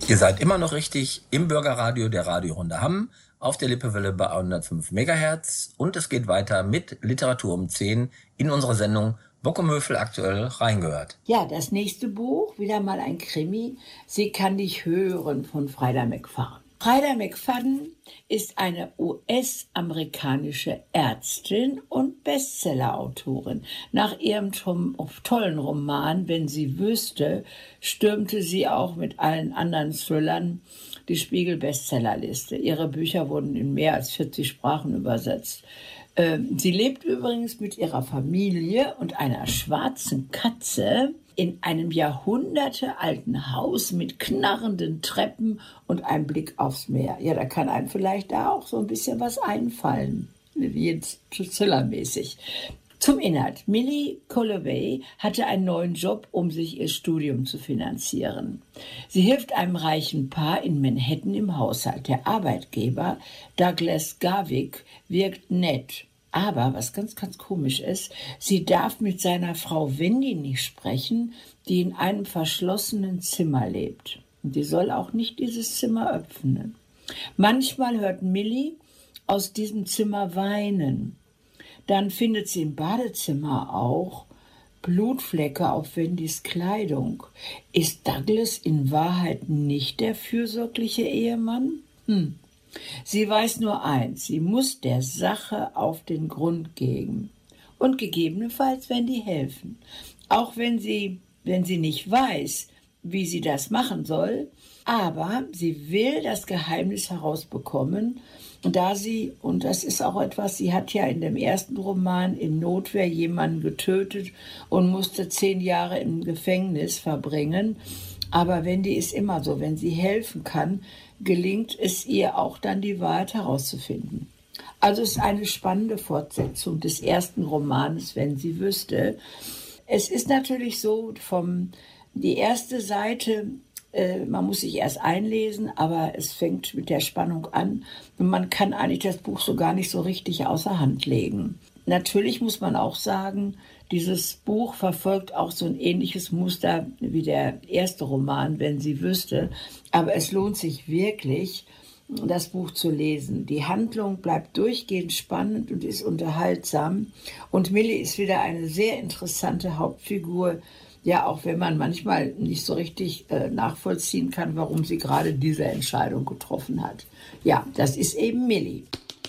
Ihr seid immer noch richtig im Bürgerradio der Radiorunde Hamm auf der Lippewelle bei 105 MHz und es geht weiter mit Literatur um 10 in unserer Sendung Bockumhövel aktuell reingehört. Ja, das nächste Buch, wieder mal ein Krimi, Sie kann dich hören von Freida McFadden. Freida McFadden ist eine US-amerikanische Ärztin und Bestsellerautorin. Nach ihrem tollen Roman Wenn sie wüsste, stürmte sie auch mit allen anderen Thrillern die Spiegel-Bestsellerliste. Ihre Bücher wurden in mehr als 40 Sprachen übersetzt. Sie lebt übrigens mit ihrer Familie und einer schwarzen Katze in einem jahrhundertealten Haus mit knarrenden Treppen und einem Blick aufs Meer. Ja, da kann einem vielleicht da auch so ein bisschen was einfallen, jetzt Thriller-mäßig. Zum Inhalt. Millie Colloway hatte einen neuen Job, um sich ihr Studium zu finanzieren. Sie hilft einem reichen Paar in Manhattan im Haushalt. Der Arbeitgeber, Douglas Garwick, wirkt nett. Aber, was ganz, ganz komisch ist, sie darf mit seiner Frau Wendy nicht sprechen, die in einem verschlossenen Zimmer lebt. Und die soll auch nicht dieses Zimmer öffnen. Manchmal hört Millie aus diesem Zimmer weinen. Dann findet sie im Badezimmer auch Blutflecke auf Wendys Kleidung. Ist Douglas in Wahrheit nicht der fürsorgliche Ehemann? Sie weiß nur eins, sie muss der Sache auf den Grund gehen. Und gegebenenfalls Wendy helfen. Auch wenn sie nicht weiß, wie sie das machen soll, aber sie will das Geheimnis herausbekommen. Und das ist auch etwas, sie hat ja in dem ersten Roman in Notwehr jemanden getötet und musste 10 Jahre im Gefängnis verbringen. Aber Wendy ist immer so, wenn sie helfen kann, gelingt es ihr auch dann, die Wahrheit herauszufinden. Also es ist eine spannende Fortsetzung des ersten Romanes, Wenn sie wüsste. Es ist natürlich so, die erste Seite, man muss sich erst einlesen, aber es fängt mit der Spannung an und man kann eigentlich das Buch so gar nicht so richtig außer Hand legen. Natürlich muss man auch sagen, dieses Buch verfolgt auch so ein ähnliches Muster wie der erste Roman, Wenn sie wüsste, aber es lohnt sich wirklich, das Buch zu lesen. Die Handlung bleibt durchgehend spannend und ist unterhaltsam und Millie ist wieder eine sehr interessante Hauptfigur, ja, auch wenn man manchmal nicht so richtig nachvollziehen kann, warum sie gerade diese Entscheidung getroffen hat. Ja, das ist eben Millie.